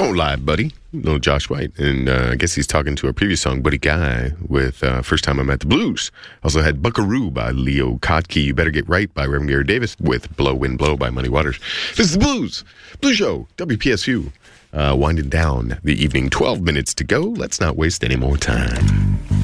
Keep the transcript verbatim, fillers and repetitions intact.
Don't lie, buddy. Little Josh White. And uh, I guess he's talking to our previous song, Buddy Guy, with uh, First Time I Met the Blues. Also had Buckaroo by Leo Kottke. You Better Get Right by Reverend Gary Davis, with Blow, Wind, Blow by Muddy Waters. This is the Blues. Blue Show, W P S U. Uh, winding down the evening. twelve minutes to go. Let's not waste any more time.